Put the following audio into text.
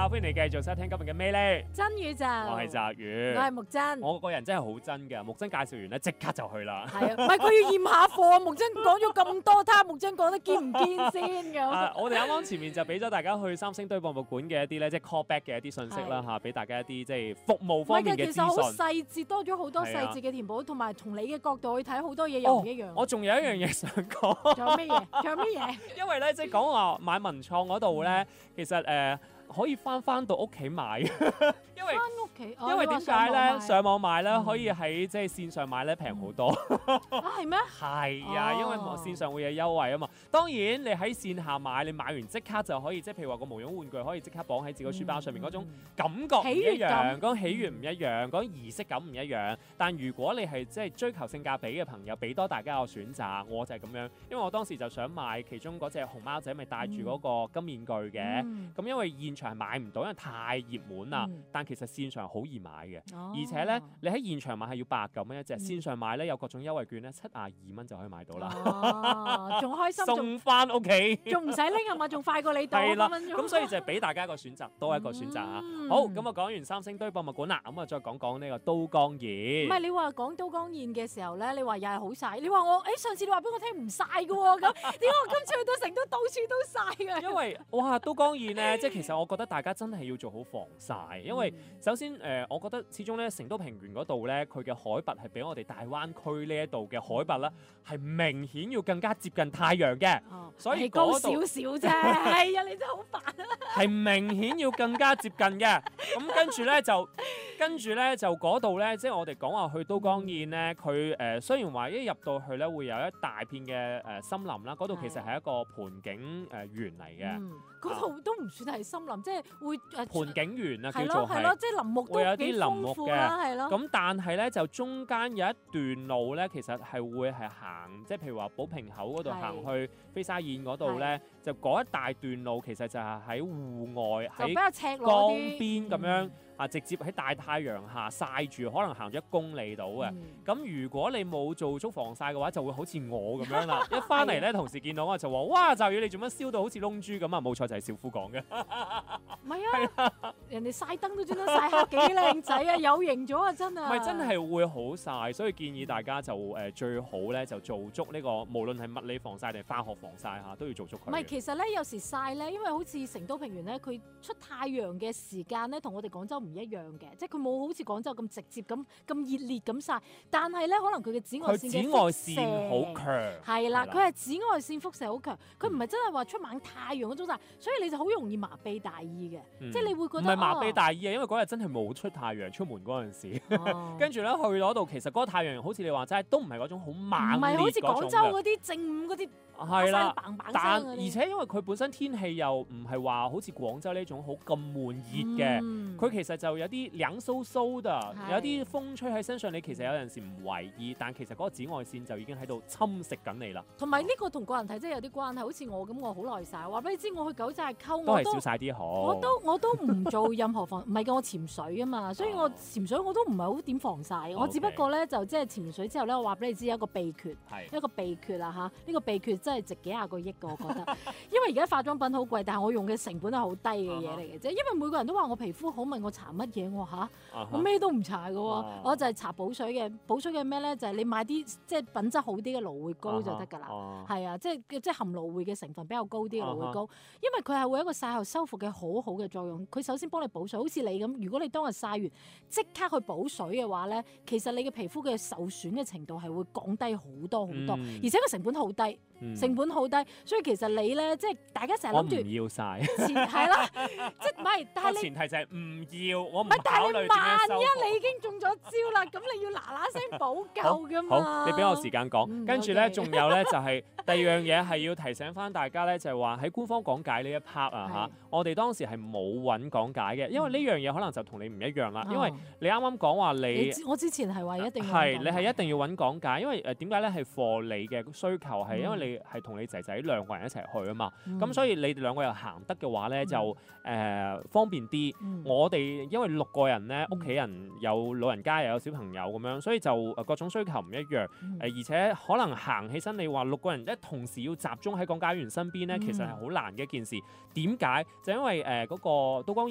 好，歡迎你繼續收聽今日嘅咩咧？ 真宇宙， 我係澤宇， 我係木真。 我個人真係好真嘅，木真介紹完咧，即刻就去啦。 係啊，唔係佢要驗下貨。木真講咗咁多，睇下木真講得堅唔堅先咁。 我哋啱啱前面就俾咗大家去三星堆博物館嘅一啲咧，即係 callback 嘅一啲信息啦嚇，俾大家一啲即係服務方面嘅資訊。 其實好細節，多咗好多細節嘅填補，同埋從你嘅角度去睇好多嘢又唔一樣。 我仲有一樣嘢想講。 仲有咩嘢？仲有咩嘢？ 因為咧，即係講話買文創嗰度咧，其實可以翻到屋企買，因為翻屋企， 因為點解咧？上網買咧可以喺即係線上買咧平好多。 係咩？ 係啊，因為線上會有優惠啊嘛。當然你喺線下買，你買完即刻就可以，即係譬如話個無用玩具可以即刻綁喺自己書包上面嗰種感覺唔一樣，嗰種喜悅唔一樣，嗰種儀式感唔一樣。但如果你係即係追求性價比嘅朋友，俾多大家個選擇，我就係咁樣。因為我當時就想買其中嗰隻熊貓仔，咪戴住嗰個金面具嘅。咁因為現場係買唔到，因為太熱門啦。但其實線上好易買嘅，而且咧你喺現場買係要89蚊一隻，線上買咧有各種優惠券咧72蚊就可以買到啦。 仲開心， 送翻屋企， 仲唔使拎係嘛？仲快過你到係啦。咁所以就係俾大家一個選擇，多一個選擇啊。好，咁啊講完三星堆博物館啦，咁啊再講講呢個都江堰。 唔係你話講都江堰嘅時候咧，你話又係好曬。你話我上次你話俾我聽唔曬嘅喎，咁點解我今次去到成都到處都曬嘅？ 因為哇都江堰咧，即係其實我覺得大家真係要做好防曬，因為首先我覺得始終咧成都平原嗰度咧，佢嘅海拔係比我哋大灣區呢一度嘅海拔啦，係明顯要更加接近太陽嘅，所以高少少啫。係啊，你真係好煩啊！ 係明顯要更加接近嘅。咁跟住咧就嗰度咧，即係我哋講話去都江堰咧，佢雖然話一入到去咧會有一大片嘅森林啦，嗰度其實係一個盆景園嚟嘅。 嗰度都唔算係森林，即係會盆景園啊，叫做係咯，即係林木都幾豐富啦，係咯。 咁但係咧就中間有一段路咧，其實係會係行，即係譬如話寶瓶口嗰度行去飛沙燕嗰度咧，就嗰一大段路其實就係喺戶外喺江邊咁樣。直接喺大太陽下曬住，可能行咗1公里到嘅。咁如果你冇做足防曬嘅話，就會好似我咁樣啦。一翻嚟咧，同事見到我就話：哇，就要你做乜燒到好似窿豬咁啊？冇錯，就係小夫講嘅。 唔係啊，人哋曬燈都專登曬黑，幾靚仔啊，有型咗啊，真係。 唔係真係會好曬，所以建議大家就最好咧就做足呢個，無論係物理防曬定化學防曬嚇，都要做足佢。 唔係，其實咧有時曬咧，因為好似成都平原咧，佢出太陽嘅時間咧，同我哋廣州唔一樣嘅，即係佢冇好似廣州咁直接咁熱烈咁曬，但係咧可能佢嘅紫外線好強， 係啦，佢係紫外線輻射好強，佢唔係真係話出猛太陽嗰種曬，所以你就好容易麻痹大意嘅，即係你會覺得唔係麻痹大意啊，因為嗰日真係冇出太陽，出門嗰陣時，跟住咧去嗰度，其實嗰個太陽好似你話齋，都唔係嗰種好猛烈嗰種嘅，唔係好似廣州嗰啲正午嗰啲。 係啦，但而且因為佢本身天氣又唔係話好似廣州呢種好咁悶熱嘅，佢其實就有啲涼颼颼嘅，有啲風吹喺身上，你其實有陣時唔為意，但其實嗰個紫外線就已經喺度侵蝕緊你啦。 同埋呢個同個人體質有啲關係，好似我咁，我好耐曬，話俾你知，我去九寨溝都係少曬啲好。 我都唔做任何防，唔係嘅，我潛水啊嘛，所以我潛水我都唔係好點防曬，我只不過咧就即係潛水之後咧，我話俾你知有一個秘訣，一個秘訣啦嚇，呢個秘訣真係值幾廿個億嘅，我覺得。因為而家化妝品好貴，但係我用嘅成本係好低嘅嘢嚟嘅啫。因為每個人都話我皮膚好，問我搽乜嘢，我話我咩都唔搽嘅喎，我就係搽補水嘅。補水嘅咩咧？就係你買啲即係品質好啲嘅蘆薈膏就得㗎啦。係啊，即係含蘆薈嘅成分比較高啲嘅蘆薈膏，因為佢係會有一個曬後修復嘅好好嘅作用。佢首先幫你補水，好似你咁，如果你當日曬完即刻去補水嘅話咧，其實你嘅皮膚嘅受損嘅程度係會降低好多好多，而且個成本好低。成本好低，所以其實你咧，即係大家成日諗住我唔要曬， 係啦，即係唔係？但係你前提就係唔要，我唔係，但係你萬一你已經中咗招啦，咁你要嗱嗱聲補救㗎嘛。 好，你俾我時間講，跟住咧仲有咧就係第二樣嘢係要提醒翻大家咧，就係話喺官方講解呢一 part 啊嚇，我哋當時係冇揾講解嘅，因為呢樣嘢可能就同你唔一樣啦，因為你啱啱講話我之前係話一定係你係一定要揾講解，因為點解咧係 for 你嘅需求係因為你係同你仔仔兩個人一齊去啊嘛，咁所以你哋兩個又行得嘅話咧就方便啲。我哋因為6個人咧，屋企人有老人家又有小朋友咁樣，所以就各種需求唔一樣。而且可能行起身，你話6個人一同時要集中喺講解員身邊咧，其實係好難嘅一件事。點解？就因為嗰個都江堰